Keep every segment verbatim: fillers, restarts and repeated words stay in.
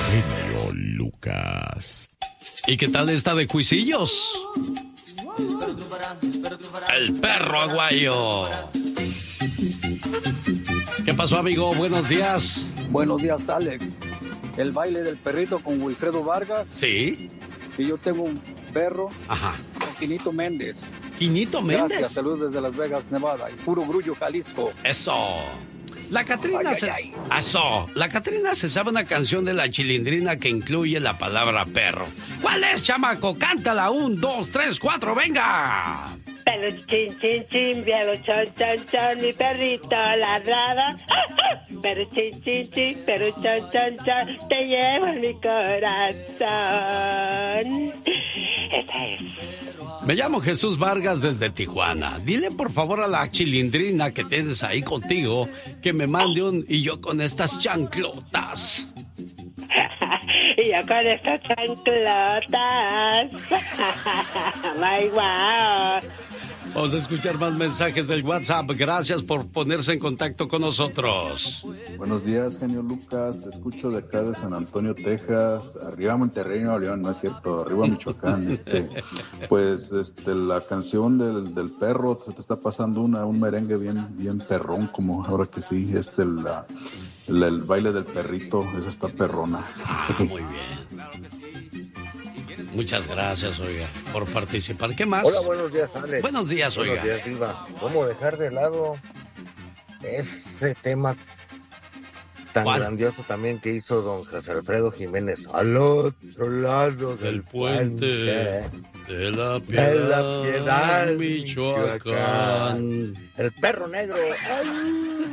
genio Lucas. ¿Y qué tal esta de cuisillos? El perro aguayo. ¿Qué pasó, amigo? Buenos días. Buenos días, Alex. El baile del perrito con Wilfredo Vargas. Sí. Y yo tengo un perro. Ajá. Con Quinito Méndez. ¿Quinito Méndez? Gracias, saludos desde Las Vegas, Nevada. Y puro grullo, Jalisco. Eso. La Catrina ay, se... ay, ay. Eso. La Catrina se sabe una canción de la Chilindrina que incluye la palabra perro. ¿Cuál es, chamaco? Cántala. Un, dos, tres, cuatro, venga. Pero chin, chin, chin, viejo, chon, chon, chon, mi perrito ladraba. Pero chin, chin, chin, pero chon, chon, chon, te llevo en mi corazón. Esa es. Me llamo Jesús Vargas desde Tijuana. Dile por favor a la Chilindrina que tienes ahí contigo que me mande un y yo con estas chanclotas. Y yo con estas chanclotas. ¡Ay, guau! Vamos a escuchar más mensajes del WhatsApp. Gracias por ponerse en contacto con nosotros. Buenos días, genio Lucas. Te escucho de acá de San Antonio, Texas. Arriba Monterrey, Nuevo León, no es cierto. Arriba Michoacán. Este, pues este, la canción del, del perro, se te está pasando una, un merengue bien, bien perrón, como ahora que sí. Este, la, la, el baile del perrito, esa está perrona. Ah, muy bien. Muchas gracias, oiga, por participar. ¿Qué más? Hola, buenos días, Alex. Buenos días, oiga. Buenos días, Diva. ¿Cómo dejar de lado ese tema tan ¿Cuál? grandioso también que hizo don José Alfredo Jiménez? Al otro lado del El puente de la piedad, de la piedad Michoacán. Michoacán. El perro negro. ¡Ay!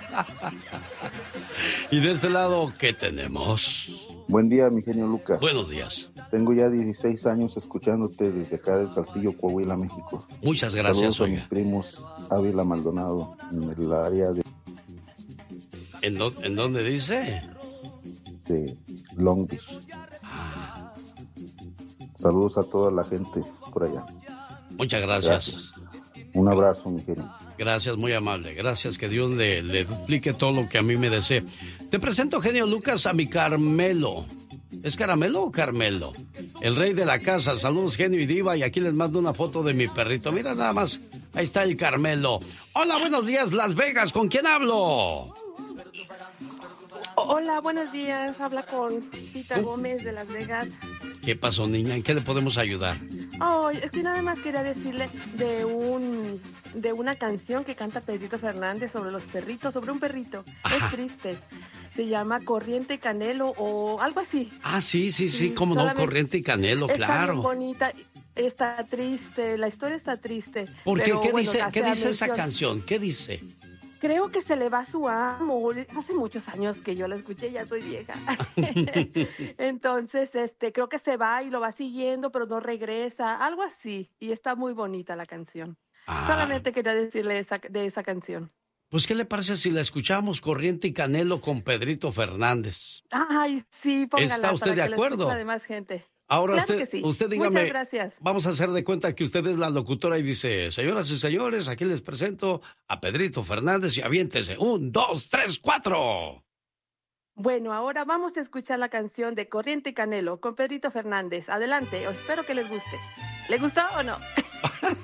Y de este lado, ¿qué tenemos? Buen día, mi genio Lucas. Buenos días. Tengo ya dieciséis años escuchándote desde acá de Saltillo, Coahuila, México. Muchas gracias, Saludos a oiga. mis primos Ávila Maldonado, en el área de, ¿En, do- ¿En dónde dice? de Long Beach. Ah, Saludos a toda la gente por allá. muchas gracias. Gracias. Un abrazo, mi genio. Gracias, muy amable. Gracias, que Dios le, le duplique todo lo que a mí me desee. Te presento, genio Lucas, a mi Carmelo. ¿Es Caramelo o Carmelo? El rey de la casa. Saludos, genio y diva. Y aquí les mando una foto de mi perrito. Mira nada más. Ahí está el Carmelo. Hola, buenos días, Las Vegas. ¿Con quién hablo? Hola, buenos días. Habla con Tita Gómez de Las Vegas. ¿Qué pasó, niña? ¿En qué le podemos ayudar? Oh, es que nada más quería decirle de un de una canción que canta Pedrito Fernández sobre los perritos, sobre un perrito. Ajá. Es triste. Se llama Corriente y Canelo o algo así. Ah, sí, sí, sí, Sí, cómo no, solamente- Corriente y Canelo, Está bien claro. bonita. Está triste, la historia está triste. ¿Por qué? pero ¿Qué bueno, dice, hace ¿qué dice esa mención- canción? ¿Qué dice? Creo que se le va su amo. Hace muchos años que yo la escuché, ya soy vieja. Entonces, este, creo que se va y lo va siguiendo, pero no regresa, algo así. Y está muy bonita la canción. Ah, Solamente quería decirle esa, de esa canción. pues, ¿qué le parece si la escuchamos, Corriente y Canelo con Pedrito Fernández? Ay, sí, póngala. ¿Está usted para de que la acuerdo? escuche la demás gente. Ahora Claro usted, que sí. usted Muchas dígame, gracias. vamos a hacer de cuenta que usted es la locutora y dice, señoras y señores, aquí les presento a Pedrito Fernández y aviéntese. Un, dos, tres, cuatro. Bueno, ahora vamos a escuchar la canción de Corriente y Canelo con Pedrito Fernández. Adelante, espero que les guste. ¿Le gustó o no?